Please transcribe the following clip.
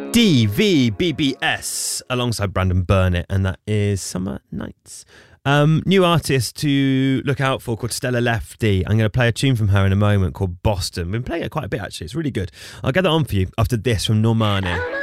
DVBBS alongside Brandon Burnett, and that is Summer Nights. New artist to look out for called Stella Lefty. I'm going to play a tune from her in a moment called Boston. We've been playing it quite a bit actually. It's really good. I'll get that on for you after this from Normani.